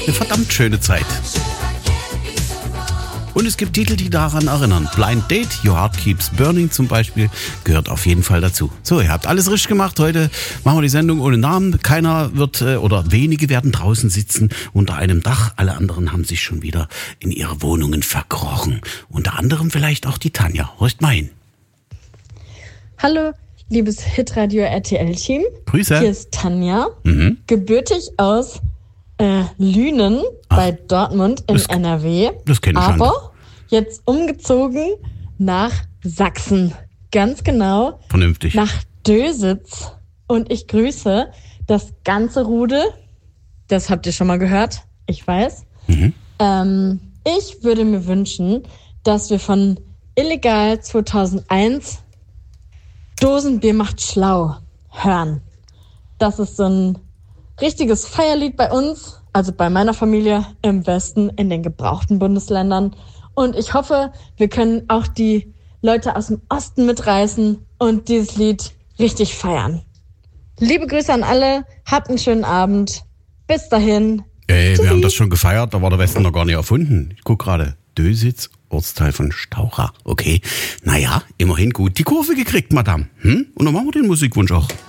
eine verdammt schöne Zeit. Und es gibt Titel, die daran erinnern. Blind Date, Your Heart Keeps Burning zum Beispiel, gehört auf jeden Fall dazu. So, ihr habt alles richtig gemacht. Heute machen wir die Sendung ohne Namen. Keiner wird oder wenige werden draußen sitzen unter einem Dach. Alle anderen haben sich schon wieder in ihre Wohnungen verkrochen. Unter anderem vielleicht auch die Tanja. Horcht mal hin. Hallo, liebes Hitradio RTL-Team. Grüße. Hier ist Tanja, gebürtig aus Lünen bei Dortmund in NRW. Das kenne ich schon. Aber jetzt umgezogen nach Sachsen. Ganz genau. Vernünftig. Nach Dösitz. Und ich grüße das ganze Rudel. Das habt ihr schon mal gehört. Ich weiß. Ich würde mir wünschen, dass wir von Illegal 2001 Dosenbier macht schlau hören. Das ist so ein richtiges Feierlied bei uns, also bei meiner Familie im Westen, in den gebrauchten Bundesländern. Und ich hoffe, wir können auch die Leute aus dem Osten mitreißen und dieses Lied richtig feiern. Liebe Grüße an alle, habt einen schönen Abend. Bis dahin. Wir haben das schon gefeiert, da war der Westen noch gar nicht erfunden. Ich guck gerade. Dösitz, Ortsteil von Staucha. Okay, naja, immerhin gut die Kurve gekriegt, Madame. Und dann machen wir den Musikwunsch auch.